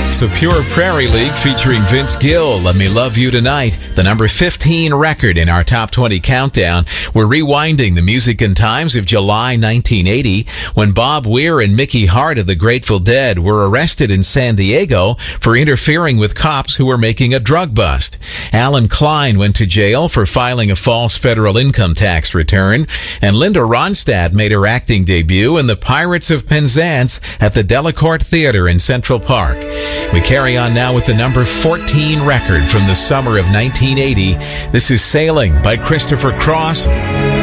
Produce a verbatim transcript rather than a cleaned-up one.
It's the Pure Prairie League featuring Vince Gill. Let Me Love You Tonight, the number fifteen record in our top twenty countdown. We're rewinding the music and times of July nineteen eighty when Bob Weir and Mickey Hart of the Grateful Dead were arrested in San Diego for interfering with cops who were making a drug bust. Alan Klein went to jail for filing a false federal income tax return, and Linda Ronstadt made her acting debut in The Pirates of Penzance at the Delacorte Theater in Central Park. We carry on now with the number fourteen record from the summer of nineteen eighty. This is Sailing by Christopher Cross.